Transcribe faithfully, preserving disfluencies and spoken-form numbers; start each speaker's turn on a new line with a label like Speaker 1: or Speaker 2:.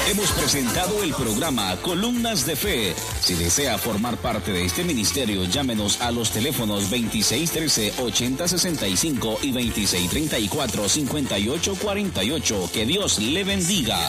Speaker 1: Hemos presentado el programa Columnas de Fe. Si desea formar parte de este ministerio, llámenos a los teléfonos veintiséis trece, ochenta sesenta y cinco y veintiséis treinta y cuatro, cincuenta y ocho cuarenta y ocho. Que Dios le bendiga.